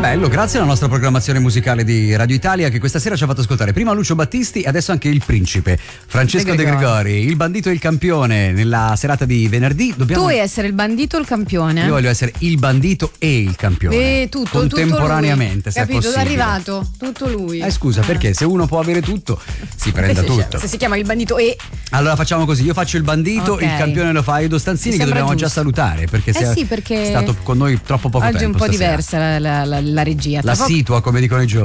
bello, grazie alla nostra programmazione musicale di Radio Italia che questa sera ci ha fatto ascoltare prima Lucio Battisti e adesso anche il principe Francesco De Gregori, il bandito e il campione nella serata di venerdì. Tu vuoi essere il bandito o il campione? Io voglio essere il bandito e il campione. Tutto, contemporaneamente, tutto lui. se è possibile. È arrivato, tutto lui. Scusa, perché se uno può avere tutto, si prenda tutto. Se si chiama il bandito e... Allora facciamo così, io faccio il bandito, Okay. il campione lo fa Edo Stanzini, che dobbiamo già salutare perché perché è stato con noi troppo poco oggi tempo è un po' stasera. diversa la regia. La situa, come dicono i giovani.